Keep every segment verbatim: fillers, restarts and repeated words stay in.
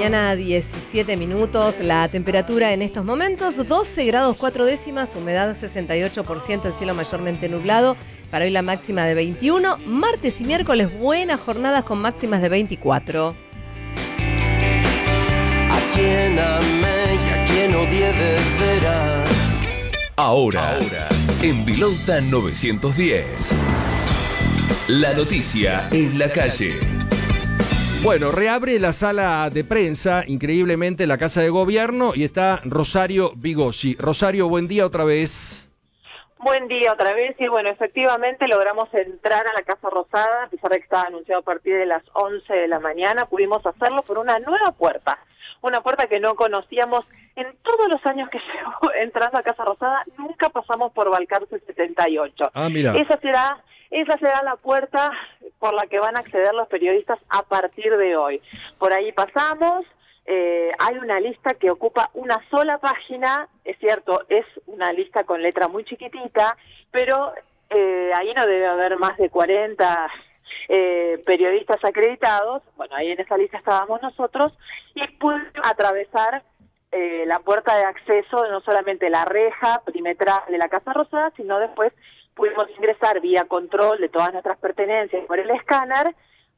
mañana, diecisiete minutos. La temperatura en estos momentos, doce grados cuatro décimas, humedad sesenta y ocho por ciento, el cielo mayormente nublado. Para hoy la máxima de veintiuno. Martes y miércoles, buenas jornadas con máximas de veinticuatro. A quien amé y a quien odié de veras. Ahora, Ahora, en Vilauta novecientos diez. La noticia en la calle. Bueno, reabre la sala de prensa, increíblemente, la Casa de Gobierno, y está Rosario Bigossi. Rosario, buen día otra vez. Buen día otra vez, y bueno, efectivamente logramos entrar a la Casa Rosada, a pesar de que estaba anunciado a partir de las once de la mañana, pudimos hacerlo por una nueva puerta, una puerta que no conocíamos en todos los años que llevo entrando a Casa Rosada, nunca pasamos por Balcarce setenta y ocho. Ah, mira. Esa será... Esa será la puerta por la que van a acceder los periodistas a partir de hoy. Por ahí pasamos, eh, hay una lista que ocupa una sola página, es cierto, es una lista con letra muy chiquitita, pero eh, ahí no debe haber más de cuarenta eh, periodistas acreditados. Bueno, ahí en esa lista estábamos nosotros, y pudimos atravesar eh, la puerta de acceso, no solamente la reja perimetral de la Casa Rosada, sino después pudimos ingresar vía control de todas nuestras pertenencias por el escáner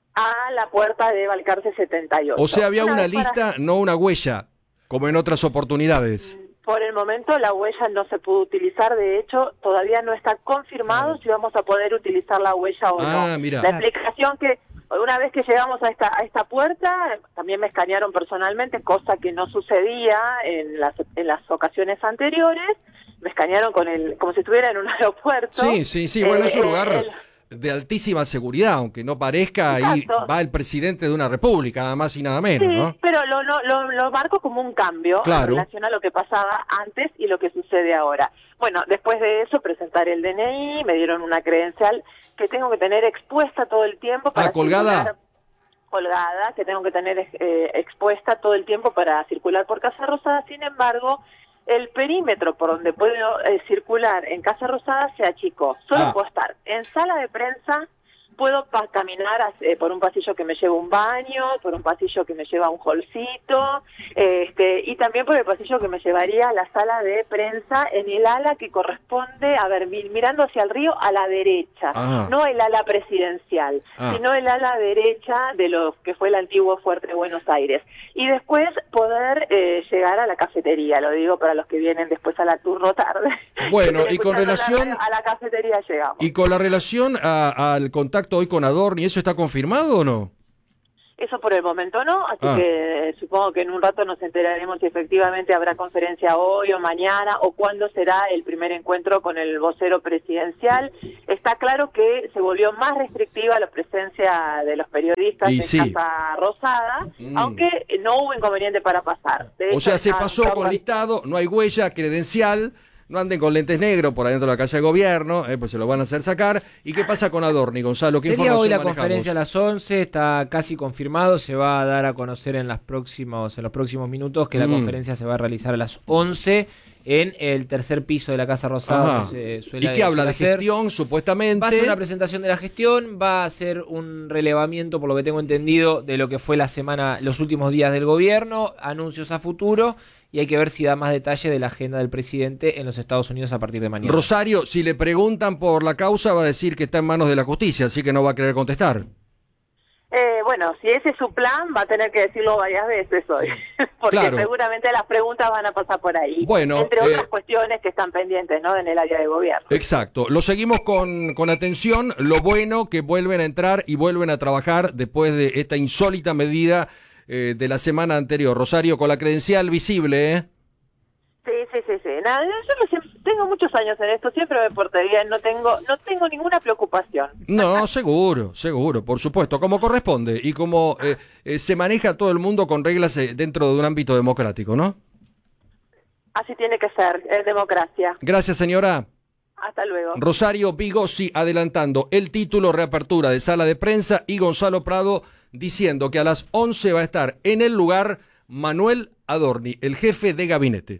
a la puerta de Balcarce setenta y ocho. O sea, había una, una lista, para... no una huella, como en otras oportunidades. Por el momento la huella no se pudo utilizar, de hecho todavía no está confirmado ah. si vamos a poder utilizar la huella o ah, no. Mira. La explicación que una vez que llegamos a esta a esta puerta, también me escanearon personalmente, cosa que no sucedía en las en las ocasiones anteriores. Me escanearon con el como si estuviera en un aeropuerto. Sí, sí, sí, bueno, eh, es un lugar el... de altísima seguridad, aunque no parezca. Exacto. Ahí va el presidente de una república, nada más y nada menos, sí, ¿no? Pero lo, lo, lo, lo marco como un cambio claro. en relación a lo que pasaba antes y lo que sucede ahora. Bueno, después de eso presentar el D N I, me dieron una credencial que tengo que tener expuesta todo el tiempo para ah, colgada. circular, colgada, que tengo que tener eh, expuesta todo el tiempo para circular por Casa Rosada. Sin embargo, el perímetro por donde puedo eh, circular en Casa Rosada se achicó. Solo ah. puedo estar en sala de prensa, puedo pa caminar eh, por un pasillo que me lleva a un baño, por un pasillo que me lleva a un hallcito, eh, este, y también por el pasillo que me llevaría a la sala de prensa en el ala que corresponde, a ver, mirando hacia el río a la derecha, ah. no el ala presidencial, ah. sino el ala derecha de lo que fue el antiguo Fuerte de Buenos Aires. Y después poder eh, llegar a la cafetería, lo digo para los que vienen después a la turno tarde. Bueno, y con relación... A la cafetería llegamos. Y con la relación a, al contacto hoy con Adorni, ¿eso está confirmado o no? Eso por el momento no, así ah. que eh, supongo que en un rato nos enteraremos si efectivamente habrá conferencia hoy o mañana o cuándo será el primer encuentro con el vocero presidencial. Está claro que se volvió más restrictiva la presencia de los periodistas y en sí. Casa Rosada, mm. aunque no hubo inconveniente para pasar. De o hecho, sea, se está, pasó está, con listado, no hay huella credencial. No anden con lentes negros por adentro de la Casa de Gobierno, eh, pues se lo van a hacer sacar. ¿Y qué pasa con Adorni, Gonzalo? ¿Qué Sería información hoy la manejamos? conferencia a las once, está casi confirmado, se va a dar a conocer en, las próximos, en los próximos minutos que la mm. conferencia se va a realizar a las once en el tercer piso de la Casa Rosada. Que se suele, ¿y qué habla? ¿De hacer. gestión, supuestamente? Va a ser una presentación de la gestión, va a ser un relevamiento, por lo que tengo entendido, de lo que fue la semana, los últimos días del gobierno, anuncios a futuro, y hay que ver si da más detalle de la agenda del presidente en los Estados Unidos a partir de mañana. Rosario, si le preguntan por la causa, va a decir que está en manos de la justicia, así que no va a querer contestar. Eh, bueno, si ese es su plan, va a tener que decirlo varias veces hoy, porque claro. seguramente las preguntas van a pasar por ahí, bueno, entre eh, otras cuestiones que están pendientes, ¿no?, en el área de gobierno. Exacto, lo seguimos con, con atención, lo bueno que vuelven a entrar y vuelven a trabajar después de esta insólita medida eh, de la semana anterior. Rosario, con la credencial visible, ¿eh? Sí, sí, sí, sí. Nada, yo no, tengo muchos años en esto, siempre me porté bien, no tengo, no tengo ninguna preocupación. No, seguro, seguro, por supuesto, como corresponde y como eh, eh, se maneja todo el mundo con reglas eh, dentro de un ámbito democrático, ¿no? Así tiene que ser, es democracia. Gracias, señora. Hasta luego. Rosario Bigossi adelantando el título, reapertura de sala de prensa, y Gonzalo Prado diciendo que a las once va a estar en el lugar Manuel Adorni, el jefe de gabinete.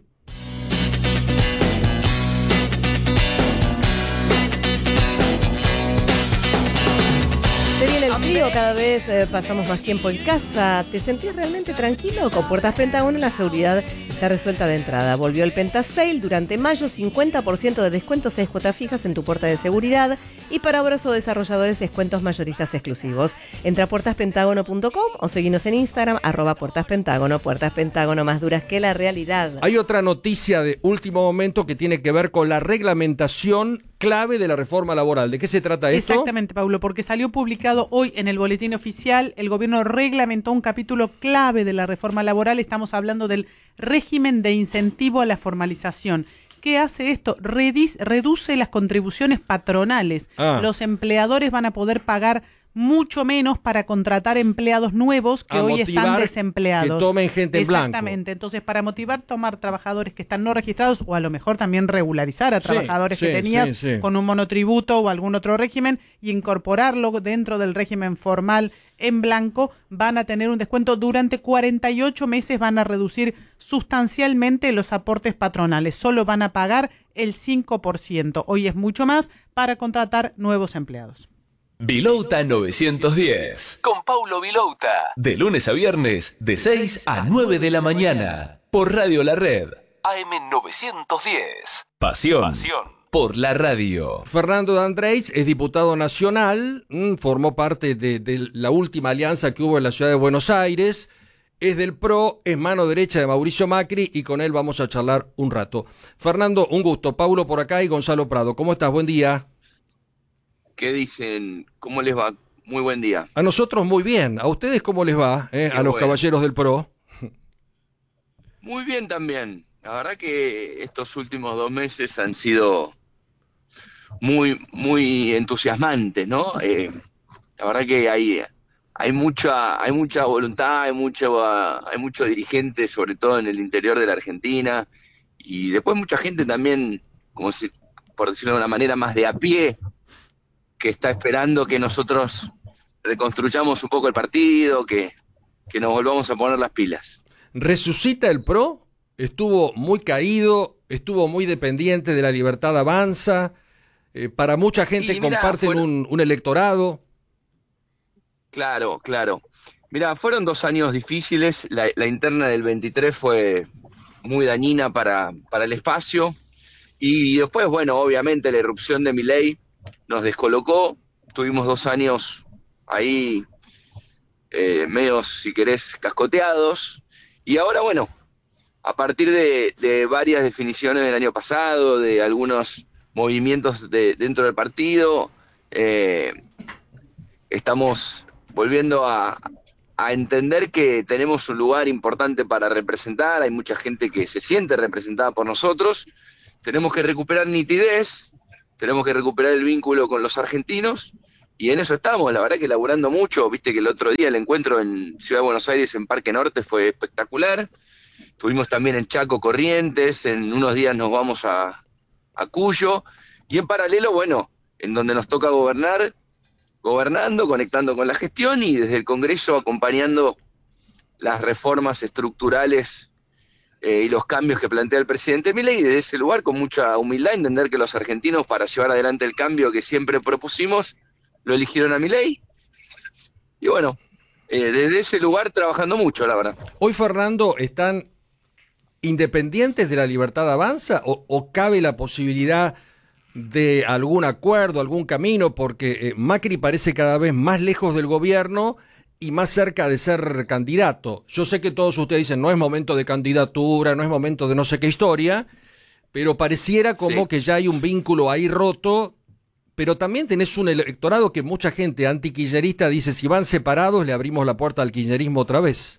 Se viene el frío cada vez eh, pasamos más tiempo en casa. ¿Te sentís realmente tranquilo? Con Puertas Pentágono la seguridad está resuelta de entrada. Volvió el Penta Sale durante mayo, cincuenta por ciento de descuento, seis cuotas fijas en tu puerta de seguridad y para obras o desarrolladores descuentos mayoristas exclusivos. Entra a puertas pentágono punto com o seguinos en Instagram, arroba Puertas Pentágono. Puertas Pentágono, más duras que la realidad. Hay otra noticia de último momento que tiene que ver con la reglamentación clave de la reforma laboral. ¿De qué se trata esto? Exactamente, Pablo, porque salió publicado hoy en el Boletín Oficial. El gobierno reglamentó un capítulo clave de la reforma laboral. Estamos hablando del régimen de incentivo a la formalización. ¿Qué hace esto? Redis, reduce las contribuciones patronales. Ah. Los empleadores van a poder pagar mucho menos para contratar empleados nuevos que a hoy están desempleados. Que tomen gente en blanco. Exactamente. Entonces, para motivar tomar trabajadores que están no registrados o a lo mejor también regularizar a trabajadores sí, que sí, tenías sí, sí. con un monotributo o algún otro régimen y incorporarlo dentro del régimen formal en blanco, van a tener un descuento durante cuarenta y ocho meses, van a reducir sustancialmente los aportes patronales. Solo van a pagar el cinco por ciento. Hoy es mucho más para contratar nuevos empleados. Vilouta novecientos diez, con Paulo Vilouta, de lunes a viernes, de seis a nueve de la mañana, por Radio La Red, A M novecientos diez. Pasión, Pasión por la radio. Fernando D'Andrés es diputado nacional, mmm, formó parte de, de la última alianza que hubo en la ciudad de Buenos Aires, es del P R O, es mano derecha de Mauricio Macri y con él vamos a charlar un rato. Fernando, un gusto. Paulo por acá y Gonzalo Prado. ¿Cómo estás? Buen día. ¿Qué dicen? ¿Cómo les va? Muy buen día. A nosotros muy bien. ¿A ustedes cómo les va? Eh? A los bueno. caballeros del P R O. Muy bien también. La verdad que estos últimos dos meses han sido muy, muy entusiasmantes, ¿no? Eh, la verdad que hay, hay mucha, hay mucha voluntad, hay mucho, hay mucho dirigente, sobre todo en el interior de la Argentina, y después mucha gente también, como si, por decirlo de una manera, más de a pie, que está esperando que nosotros reconstruyamos un poco el partido, que, que nos volvamos a poner las pilas. ¿Resucita el P R O? Estuvo muy caído, estuvo muy dependiente de la Libertad Avanza, eh, para mucha gente sí, mirá, comparten fueron... un, un electorado. Claro, claro. Mirá, fueron dos años difíciles, la, la interna del veintitrés fue muy dañina para, para el espacio, y después, bueno, obviamente la irrupción de Milei nos descolocó, tuvimos dos años ahí eh, medios, si querés, cascoteados, y ahora, bueno, a partir de, de varias definiciones del año pasado, de algunos movimientos de, dentro del partido, eh, estamos volviendo a, a entender que tenemos un lugar importante para representar, hay mucha gente que se siente representada por nosotros, tenemos que recuperar nitidez, tenemos que recuperar el vínculo con los argentinos, y en eso estamos, la verdad que laburando mucho. Viste que el otro día el encuentro en Ciudad de Buenos Aires, en Parque Norte, fue espectacular. Estuvimos también en Chaco, Corrientes, en unos días nos vamos a, a Cuyo, y en paralelo, bueno, en donde nos toca gobernar, gobernando, conectando con la gestión, y desde el Congreso acompañando las reformas estructurales Eh, y los cambios que plantea el presidente Milei, y desde ese lugar, con mucha humildad, entender que los argentinos, para llevar adelante el cambio que siempre propusimos, lo eligieron a Milei. Y bueno, eh, desde ese lugar trabajando mucho, la verdad. Hoy, Fernando, ¿están independientes de la Libertad Avanza o, o cabe la posibilidad de algún acuerdo, algún camino? Porque eh, Macri parece cada vez más lejos del gobierno y más cerca de ser candidato. Yo sé que todos ustedes dicen, no es momento de candidatura, no es momento de no sé qué historia, pero pareciera como sí. que ya hay un vínculo ahí roto, pero también tenés un electorado que mucha gente antiquillerista dice, si van separados le abrimos la puerta al kirchnerismo otra vez.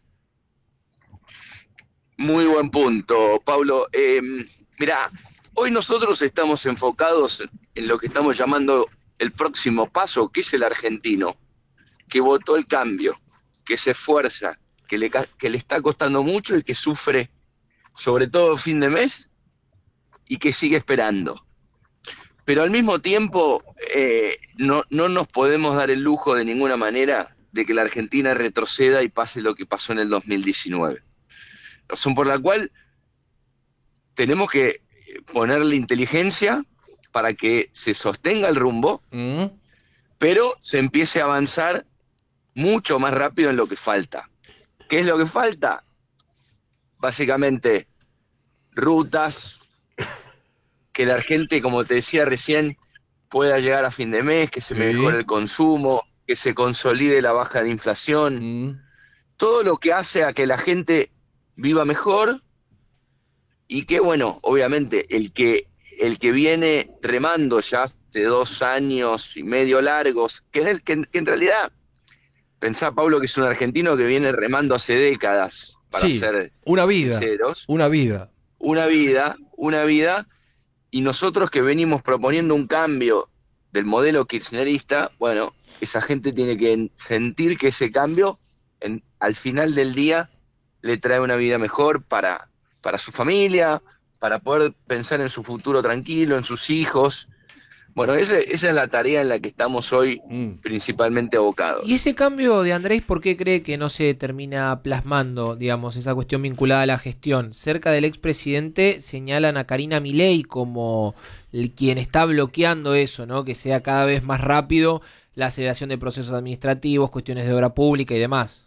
Muy buen punto, Pablo. Eh, mirá, hoy nosotros estamos enfocados en lo que estamos llamando el próximo paso, que es el argentino, que votó el cambio, que se esfuerza, que le, que le está costando mucho y que sufre, sobre todo fin de mes, y que sigue esperando. Pero al mismo tiempo, eh, no, no nos podemos dar el lujo de ninguna manera de que la Argentina retroceda y pase lo que pasó en el dos mil diecinueve. Razón por la cual tenemos que ponerle inteligencia para que se sostenga el rumbo, mm. pero se empiece a avanzar mucho más rápido en lo que falta. ¿Qué es lo que falta? Básicamente, rutas, que la gente, como te decía recién, pueda llegar a fin de mes, que se Sí. mejore el consumo, que se consolide la baja de inflación, Mm. todo lo que hace a que la gente viva mejor y que, bueno, obviamente, el que, el que viene remando ya hace dos años y medio largos, que en, el, que, que en realidad, pensá, Pablo, que es un argentino que viene remando hace décadas, para Sí, ser una vida, sinceros, una vida. una vida, una vida, y nosotros que venimos proponiendo un cambio del modelo kirchnerista, bueno, esa gente tiene que sentir que ese cambio, en, al final del día, le trae una vida mejor para, para su familia, para poder pensar en su futuro tranquilo, en sus hijos. Bueno, ese, esa es la tarea en la que estamos hoy Mm. principalmente abocados. ¿Y ese cambio de Andrés, por qué cree que no se termina plasmando, digamos, esa cuestión vinculada a la gestión? Cerca del expresidente señalan a Karina Milei como el, quien está bloqueando eso, ¿no? Que sea cada vez más rápido la aceleración de procesos administrativos, cuestiones de obra pública y demás.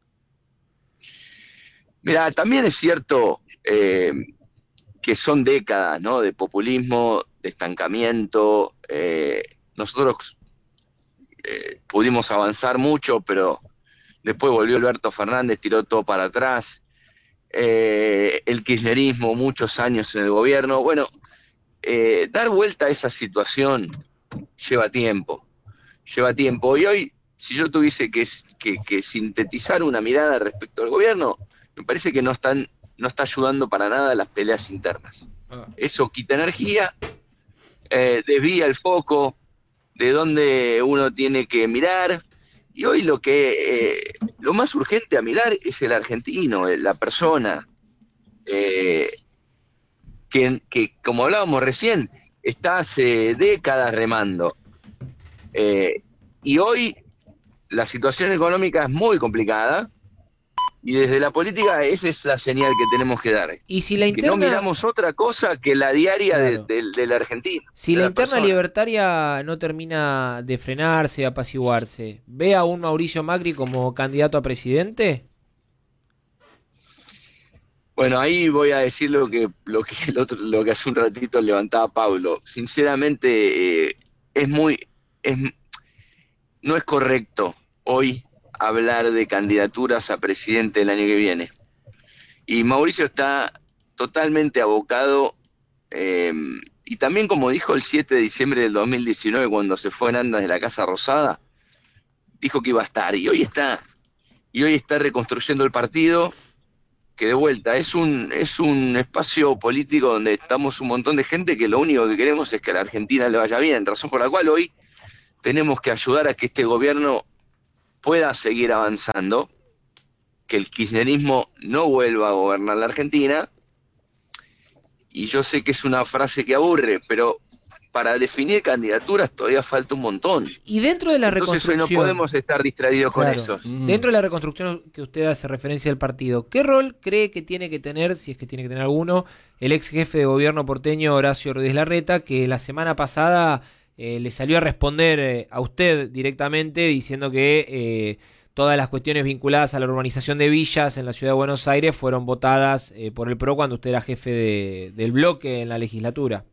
Mira, también es cierto eh, que son décadas, ¿no?, de populismo, de estancamiento. Eh, nosotros eh, pudimos avanzar mucho, pero después volvió Alberto Fernández, tiró todo para atrás. Eh, el kirchnerismo, muchos años en el gobierno. Bueno, eh, dar vuelta a esa situación lleva tiempo, lleva tiempo. Y hoy, si yo tuviese que, que, que sintetizar una mirada respecto al gobierno, me parece que no están, no está ayudando para nada a las peleas internas. Eso quita energía, eh, desvía el foco de donde uno tiene que mirar, y hoy lo que eh, lo más urgente a mirar es el argentino, la persona, eh, que, que como hablábamos recién, está hace décadas remando, eh, y hoy la situación económica es muy complicada. Y desde la política esa es la señal que tenemos que dar. Y si la Que no interna, miramos otra cosa que la diaria Claro. de, de, del argentino. si de la la interna persona. libertaria no termina de frenarse, apaciguarse, ¿ve a un Mauricio Macri como candidato a presidente? Bueno, ahí voy a decir lo que lo que el otro, lo que hace un ratito levantaba Pablo. Sinceramente, eh, es muy es no es correcto hoy hablar de candidaturas a presidente el año que viene. Y Mauricio está totalmente abocado, eh, y también, como dijo el siete de diciembre del dos mil diecinueve, cuando se fue en andas de la Casa Rosada, dijo que iba a estar, y hoy está, y hoy está reconstruyendo el partido, que de vuelta es un, es un espacio político donde estamos un montón de gente que lo único que queremos es que a la Argentina le vaya bien, razón por la cual hoy tenemos que ayudar a que este gobierno pueda seguir avanzando, que el kirchnerismo no vuelva a gobernar la Argentina. Y yo sé que es una frase que aburre, pero para definir candidaturas todavía falta un montón. Y dentro de la Entonces hoy reconstrucción, no podemos estar distraídos Claro. con eso. Mm. dentro de la reconstrucción que usted hace referencia al partido, ¿qué rol cree que tiene que tener, si es que tiene que tener alguno, el ex jefe de gobierno porteño Horacio Rodríguez Larreta, que la semana pasada eh, le salió a responder eh, a usted directamente diciendo que eh, todas las cuestiones vinculadas a la urbanización de villas en la ciudad de Buenos Aires fueron votadas eh, por el P R O cuando usted era jefe de, del bloque en la legislatura?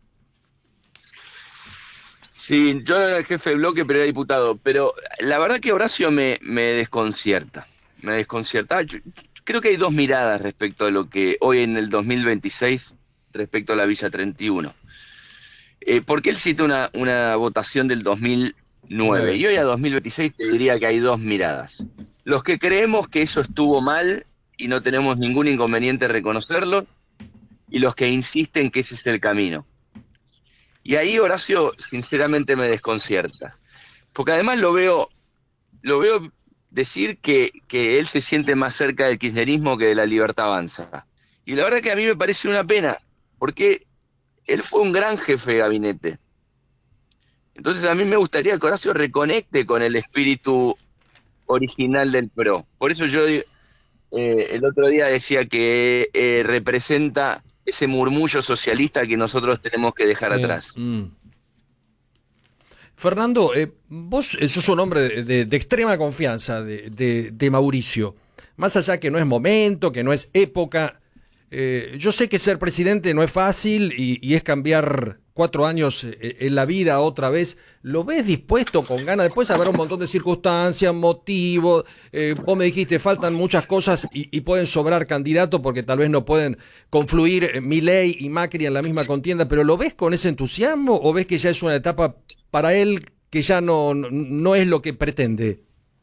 Sí, yo era el jefe de bloque, pero era diputado. Pero la verdad que Horacio me, me desconcierta. Me desconcierta. Yo, yo creo que hay dos miradas respecto a lo que hoy en el dos mil veintiséis, respecto a la Villa treinta y uno. Eh, porque él cita una, una votación del dos mil nueve. Y hoy a dos mil veintiséis te diría que hay dos miradas. Los que creemos que eso estuvo mal y no tenemos ningún inconveniente en reconocerlo, y los que insisten que ese es el camino. Y ahí Horacio sinceramente me desconcierta, porque además lo veo lo veo decir que, que él se siente más cerca del kirchnerismo que de la Libertad Avanza. Y la verdad que a mí me parece una pena, porque él fue un gran jefe de gabinete. Entonces a mí me gustaría que Horacio reconecte con el espíritu original del P R O. Por eso yo eh, el otro día decía que eh, representa ese murmullo socialista que nosotros tenemos que dejar Sí. atrás. Mm. Fernando, eh, vos sos un hombre de, de, de extrema confianza de, de, de Mauricio. Más allá que no es momento, que no es época, eh, yo sé que ser presidente no es fácil y, y es cambiar cuatro años en la vida otra vez. ¿Lo ves dispuesto, con ganas? Después habrá un montón de circunstancias, motivos. Eh, vos me dijiste, faltan muchas cosas y, y pueden sobrar candidatos porque tal vez no pueden confluir eh, Milei y Macri en la misma contienda. ¿Pero lo ves con ese entusiasmo o ves que ya es una etapa para él que ya no, no, no es lo que pretende?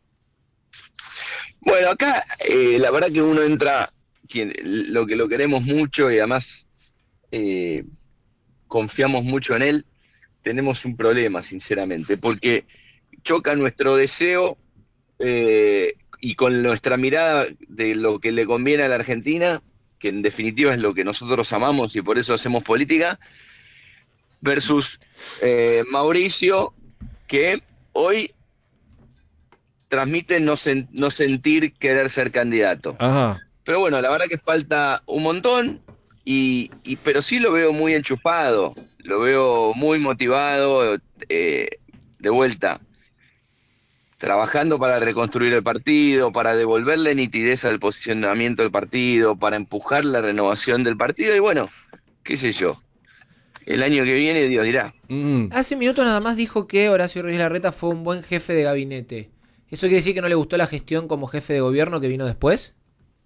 Bueno, acá eh, la verdad que uno entra, quien, lo que lo queremos mucho y además eh, confiamos mucho en él, tenemos un problema, sinceramente, porque choca nuestro deseo eh, y con nuestra mirada de lo que le conviene a la Argentina, que en definitiva es lo que nosotros amamos y por eso hacemos política, versus eh, Mauricio, que hoy transmite no, sen- no sentir querer ser candidato. Ajá. Pero bueno, la verdad que falta un montón, y, y pero sí lo veo muy enchufado, lo veo muy motivado, eh, de vuelta, trabajando para reconstruir el partido, para devolverle nitidez al posicionamiento del partido, para empujar la renovación del partido, y bueno, qué sé yo, el año que viene Dios dirá. Mm. Hace minutos nada más dijo que Horacio Rodríguez Larreta fue un buen jefe de gabinete. ¿Eso quiere decir que no le gustó la gestión como jefe de gobierno que vino después?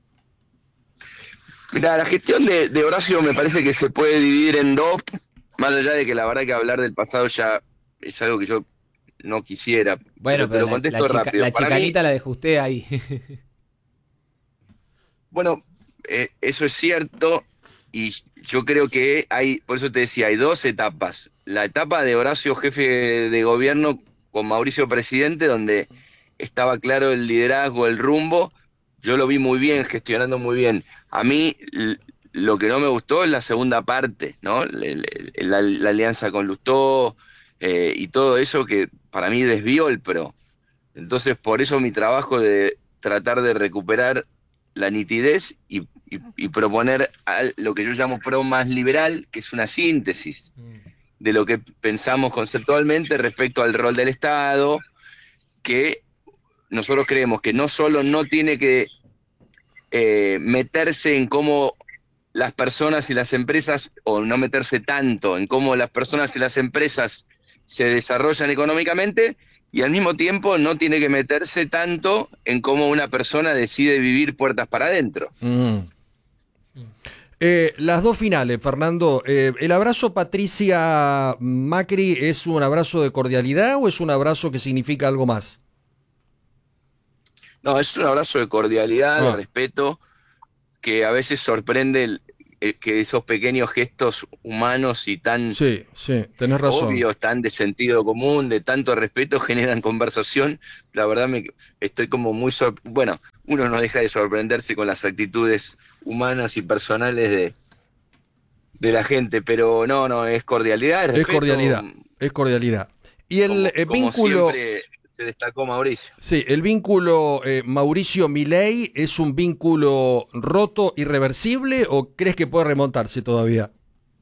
Mira, la gestión de, de Horacio me parece que se puede dividir en dos, más allá de que la verdad que hablar del pasado ya es algo que yo no quisiera. Bueno, pero, pero te lo la, contesto la, chica, rápido. la Para chicanita mí, la dejó usted ahí. bueno, eh, eso es cierto, y yo creo que hay, por eso te decía, hay dos etapas. La etapa de Horacio jefe de gobierno con Mauricio presidente, donde estaba claro el liderazgo, el rumbo. Yo lo vi muy bien, gestionando muy bien. A mí l- lo que no me gustó es la segunda parte, ¿no? Le- le- La, la alianza con Lustó eh, y todo eso que para mí desvió el PRO. Entonces, por eso mi trabajo de tratar de recuperar la nitidez y, y, y proponer al- lo que yo llamo PRO más liberal, que es una síntesis de lo que pensamos conceptualmente respecto al rol del Estado, que nosotros creemos que no solo no tiene que eh, meterse en cómo las personas y las empresas, o no meterse tanto en cómo las personas y las empresas se desarrollan económicamente, y al mismo tiempo no tiene que meterse tanto en cómo una persona decide vivir puertas para adentro. Mm. Eh, las dos finales, Fernando. Eh, ¿El abrazo Patricia Macri es un abrazo de cordialidad o es un abrazo que significa algo más? No, es un abrazo de cordialidad, Ah. de respeto, que a veces sorprende el, el que esos pequeños gestos humanos y tan Sí, sí, tenés razón. obvios, tan de sentido común, de tanto respeto, generan conversación. La verdad me estoy como muy sor- bueno, uno no deja de sorprenderse con las actitudes humanas y personales de de la gente, pero no, no, es cordialidad, es Es respeto, cordialidad, es cordialidad. Y el como, eh, como vínculo, siempre se destacó Mauricio. sí, el vínculo eh, Mauricio-Milei es un vínculo roto, irreversible, ¿o crees que puede remontarse todavía?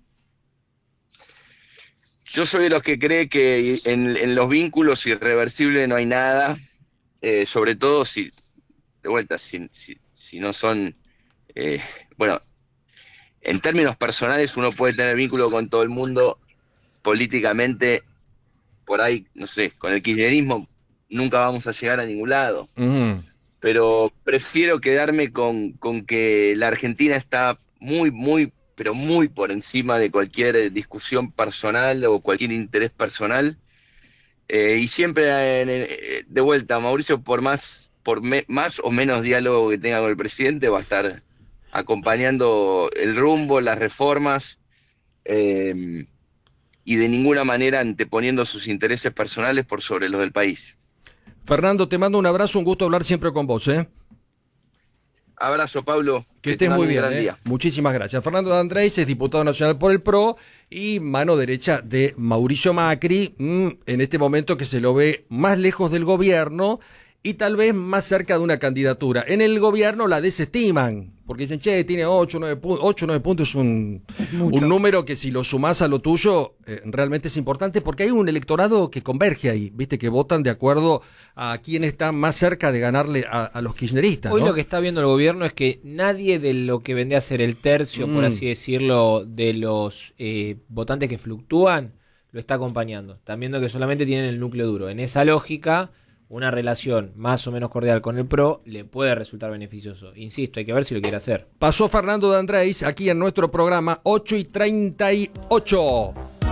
Yo soy de los que cree que en, en los vínculos irreversibles no hay nada, eh, sobre todo si, de vuelta, si, si, si no son, eh, bueno, en términos personales uno puede tener vínculo con todo el mundo, políticamente, por ahí, no sé, con el kirchnerismo nunca vamos a llegar a ningún lado, Mm. pero prefiero quedarme con, con que la Argentina está muy, muy, pero muy por encima de cualquier discusión personal o cualquier interés personal, eh, y siempre eh, de vuelta, Mauricio, por más, por me, más o menos diálogo que tenga con el presidente, va a estar acompañando el rumbo, las reformas, eh, y de ninguna manera anteponiendo sus intereses personales por sobre los del país. Fernando, te mando un abrazo, un gusto hablar siempre con vos, ¿eh? Abrazo, Pablo. Que estés muy bien, ¿eh? Día. Muchísimas gracias. Fernando D'Andrés es diputado nacional por el PRO y mano derecha de Mauricio Macri, mmm, en este momento que se lo ve más lejos del gobierno y tal vez más cerca de una candidatura. En el gobierno la desestiman, porque dicen, che, tiene ocho, nueve puntos. ocho, nueve puntos es un, un número que si lo sumás a lo tuyo, eh, realmente es importante, porque hay un electorado que converge ahí, viste, que votan de acuerdo a quién está más cerca de ganarle a, a los kirchneristas. Hoy ¿no? lo que está viendo el gobierno es que nadie de lo que vendría a ser el tercio, mm. por así decirlo, de los eh, votantes que fluctúan, lo está acompañando. Están viendo que solamente tienen el núcleo duro. En esa lógica, una relación más o menos cordial con el P R O le puede resultar beneficioso. Insisto, hay que ver si lo quiere hacer. Pasó Fernando de Andrés aquí en nuestro programa ocho y treinta y ocho.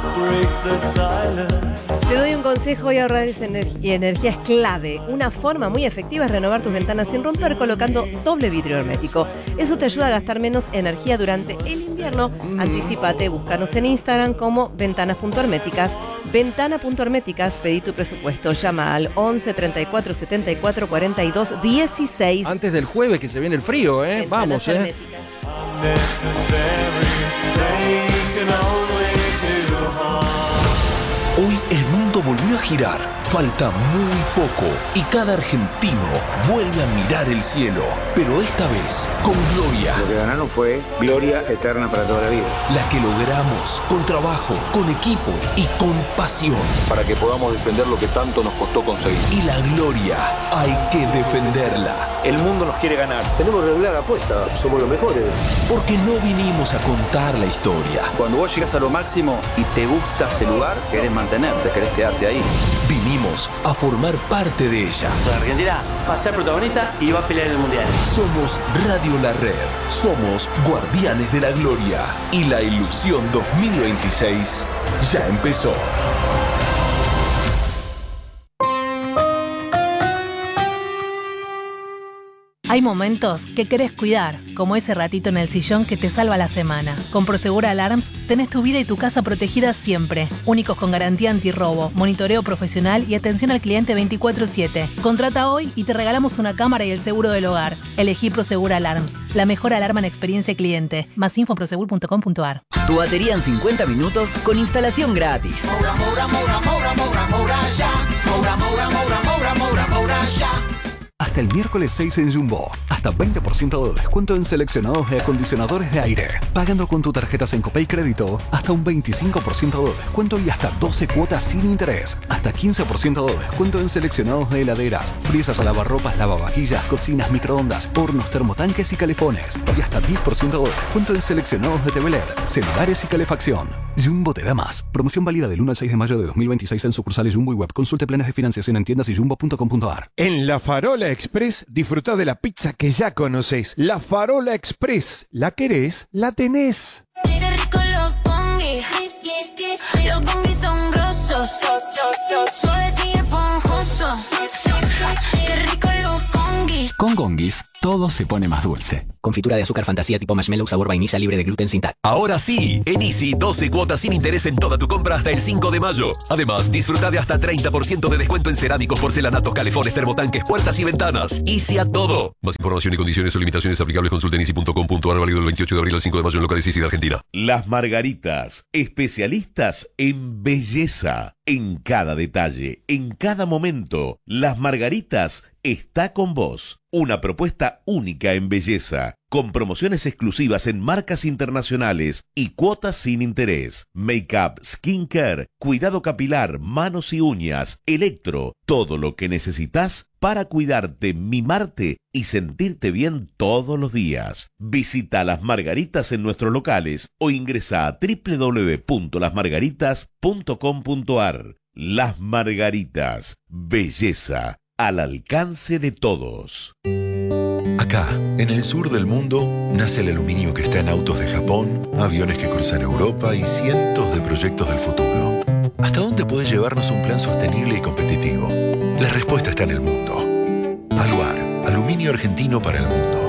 Te doy un consejo y ahorrar esa ener- energía es clave. Una forma muy efectiva es renovar tus ventanas sin romper colocando doble vidrio hermético. Eso te ayuda a gastar menos energía durante el invierno. Mm. Anticípate, búscanos en Instagram como ventanas.herméticas. Ventana punto herméticas, pedí tu presupuesto. Llama al once treinta y cuatro setenta y cuatro cuarenta y dos dieciséis. Antes del jueves que se viene el frío, ¿eh? Ventanas Vamos, ¿eh? herméticas. Hoy el mundo volvió a girar, falta muy poco y cada argentino vuelve a mirar el cielo, pero esta vez con gloria. Lo que ganaron fue gloria eterna para toda la vida. La que logramos con trabajo, con equipo y con pasión. Para que podamos defender lo que tanto nos costó conseguir. Y la gloria hay que defenderla. El mundo nos quiere ganar. Tenemos que regular la apuesta, somos los mejores. Porque no vinimos a contar la historia. Cuando vos llegás a lo máximo y te gusta ese lugar, querés mantenerte, querés quedarte ahí. Vinimos a formar parte de ella. La Argentina va a ser protagonista y va a pelear en el Mundial. Somos Radio La Red. Somos Guardianes de la Gloria. Y la ilusión dos mil veintiséis ya empezó. Hay momentos que querés cuidar, como ese ratito en el sillón que te salva la semana. Con Prosegur Alarms tenés tu vida y tu casa protegidas siempre. Únicos con garantía antirrobo, monitoreo profesional y atención al cliente veinticuatro siete. Contrata hoy y te regalamos una cámara y el seguro del hogar. Elegí Prosegur Alarms, la mejor alarma en experiencia cliente. Más info en prosegur punto com punto a r. Tu batería en cincuenta minutos con instalación gratis. Moura, Moura, Moura, Moura, Moura, Moura, ya. Moura, Moura, Moura, Moura, Moura, Moura, ya. Hasta el miércoles seis en Jumbo. Hasta veinte por ciento de descuento en seleccionados de acondicionadores de aire. Pagando con tu tarjeta Sencopay Crédito, hasta un veinticinco por ciento de descuento y hasta doce cuotas sin interés. Hasta quince por ciento de descuento en seleccionados de heladeras, freezers, lavarropas, lavavajillas, cocinas, microondas, hornos, termotanques y calefones. Y hasta diez por ciento de descuento en seleccionados de T V L E D, celulares y calefacción. Jumbo te da más. Promoción válida del uno al seis de mayo de dos mil veintiséis en sucursales Jumbo y web. Consulte planes de financiación en tiendas y jumbo punto com punto a r. En La Farola Express disfruta de la pizza que ya conoces. La Farola Express. ¿La querés? La tenés. Qué rico los congis. Los congis son grosos. Suaves y esponjosos. Qué rico los congis. Con Gongis, todo se pone más dulce. Confitura de azúcar fantasía tipo marshmallow sabor vainilla libre de gluten sin tal. Ahora sí, en Easy, doce cuotas sin interés en toda tu compra hasta el cinco de mayo. Además, disfruta de hasta treinta por ciento de descuento en cerámicos, porcelanatos, calefones, termotanques, puertas y ventanas. Easy a todo. Más información y condiciones o limitaciones aplicables consulta en easy punto com punto a r, válido del veintiocho de abril al cinco de mayo en locales Easy de Argentina. Las Margaritas, especialistas en belleza. En cada detalle, en cada momento, Las Margaritas está con vos. Una propuesta única en belleza, con promociones exclusivas en marcas internacionales y cuotas sin interés. Make-up, skincare, cuidado capilar, manos y uñas, electro, todo lo que necesitas para cuidarte, mimarte y sentirte bien todos los días. Visita Las Margaritas en nuestros locales o ingresa a doble u doble u doble u punto las margaritas punto com punto a r. Las Margaritas, belleza al alcance de todos. Acá, en el sur del mundo, nace el aluminio que está en autos de Japón, aviones que cruzan Europa y cientos de proyectos del futuro. ¿Hasta dónde puede llevarnos un plan sostenible y competitivo? La respuesta está en el mundo. Aluar, aluminio argentino para el mundo.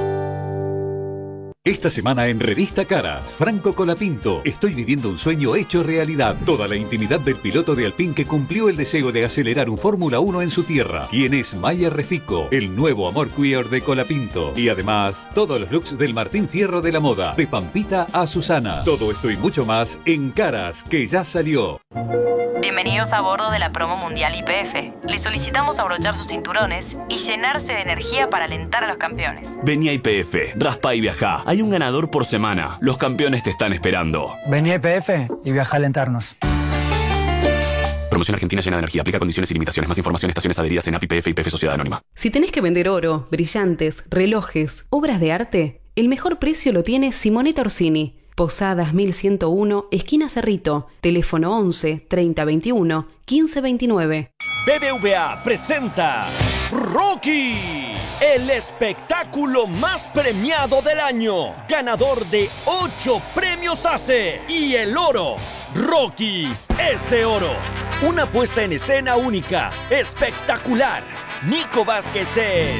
Esta semana en Revista Caras, Franco Colapinto, estoy viviendo un sueño hecho realidad. Toda la intimidad del piloto de Alpine que cumplió el deseo de acelerar un Fórmula uno en su tierra. ¿Quién es Maya Refico? El nuevo amor queer de Colapinto. Y además, todos los looks del Martín Fierro de la moda, de Pampita a Susana. Todo esto y mucho más en Caras, que ya salió. Bienvenidos a bordo de la promo mundial Y P F. Les solicitamos abrochar sus cinturones y llenarse de energía para alentar a los campeones. Vení a Y P F, raspa y viajá. Hay un ganador por semana. Los campeones te están esperando. Vení a Y P F y viaja a alentarnos. Promoción Argentina llena de energía. Aplica condiciones y limitaciones. Más información, estaciones adheridas en A P I P F y P F Sociedad Anónima. Si tenés que vender oro, brillantes, relojes, obras de arte, el mejor precio lo tiene Simonetta Orsini. Posadas mil ciento uno, esquina Cerrito. Teléfono once, treinta veintiuno, quince veintinueve. B B V A presenta Rocky, el espectáculo más premiado del año, ganador de ocho premios A C E y el oro. Rocky es de oro. Una puesta en escena única, espectacular. Nico Vázquez es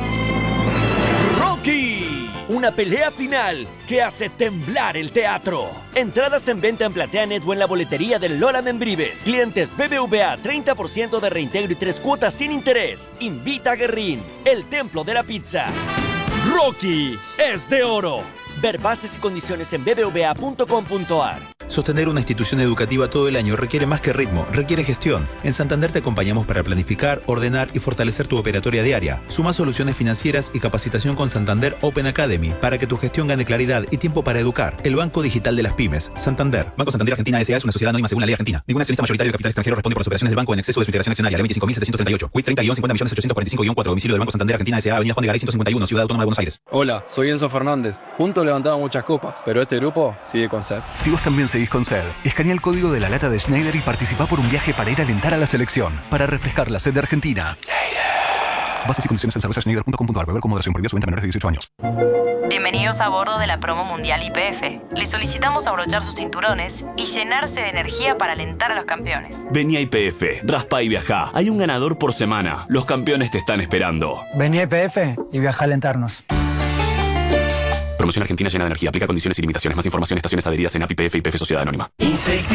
Rocky. Una pelea final que hace temblar el teatro. Entradas en venta en PlateaNet o en la boletería del Lola Membrives. Clientes B B V A, treinta por ciento de reintegro y tres cuotas sin interés. Invita a Guerrín, el templo de la pizza. Rocky es de oro. Ver bases y condiciones en b b v a punto com punto a r. Sostener una institución educativa todo el año requiere más que ritmo, requiere gestión. En Santander te acompañamos para planificar, ordenar y fortalecer tu operatoria diaria. Suma soluciones financieras y capacitación con Santander Open Academy para que tu gestión gane claridad y tiempo para educar. El Banco Digital de las Pymes. Santander. Banco Santander Argentina S A es una sociedad anónima según la ley argentina. Ningún accionista mayoritario de capital extranjero responde por las operaciones del banco en exceso de su integración accionaria. Ley veinticinco mil setecientos treinta y ocho. Quit treinta guion cincuenta millones ochocientos cuarenta y cinco guion cuatro. Domicilio del Banco Santander Argentina S A. Avenida Juan de Garay ciento cincuenta y uno. Ciudad Autónoma de Buenos Aires. Hola, soy Enzo Fernández. Juntos levantamos muchas copas, pero este grupo sigue con sed. Si vos también seguís con sed, escanea el código de la lata de Schneider y participá por un viaje para ir a alentar a la selección, para refrescar la sed de Argentina. Bases y condiciones en cerveza schneider punto com punto a r. Beber con moderación. Prohibido su venta a menores de dieciocho años. Bienvenidos a bordo de la promo mundial Y P F. Les solicitamos abrochar sus cinturones y llenarse de energía para alentar a los campeones. Vení a Y P F, raspa y viajá. Hay un ganador por semana. Los campeones te están esperando. Vení a Y P F y viaja a alentarnos. Promoción Argentina llena de energía. Aplica condiciones y limitaciones. Más información, estaciones adheridas en A P I P F y P F Sociedad Anónima.